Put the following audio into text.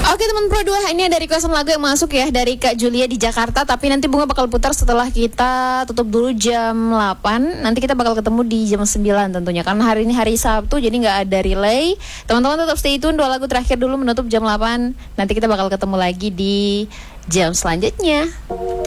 Oke teman Pro 2, ini ada requestan lagu yang masuk ya dari Kak Julia di Jakarta. Tapi nanti Bunga bakal putar setelah kita tutup dulu jam 8. Nanti kita bakal ketemu di jam 9 tentunya, karena hari ini hari Sabtu jadi gak ada relay. Teman-teman tetap stay tune, 2 lagu terakhir dulu menutup jam 8. Nanti kita bakal ketemu lagi di jam selanjutnya.